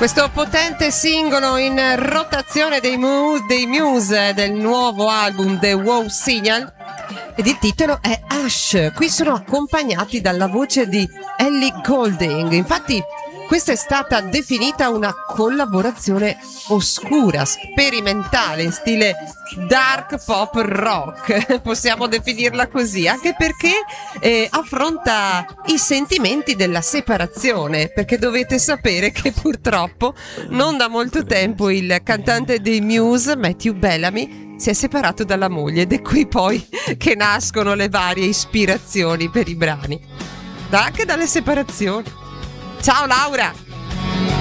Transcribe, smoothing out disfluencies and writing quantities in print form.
Questo potente singolo in rotazione dei Muse del nuovo album The Wow Signal, ed il titolo è Hush. Qui sono accompagnati dalla voce di Ellie Goulding. Infatti questa è stata definita una collaborazione oscura, sperimentale, in stile dark pop rock, possiamo definirla così, anche perché affronta i sentimenti della separazione, perché dovete sapere che purtroppo non da molto tempo il cantante dei Muse, Matthew Bellamy, si è separato dalla moglie, ed è qui poi che nascono le varie ispirazioni per i brani, anche dalle separazioni. Ciao Laura!